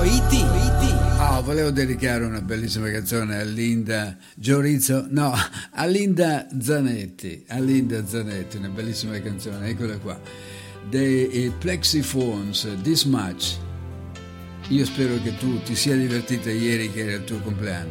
Volevo dedicare una bellissima canzone a Linda Giorizzo, no, a Linda Zanetti, una bellissima canzone, eccola qua, dei Plexiphones, This Much. Io spero che tu ti sia divertita ieri che era il tuo compleanno.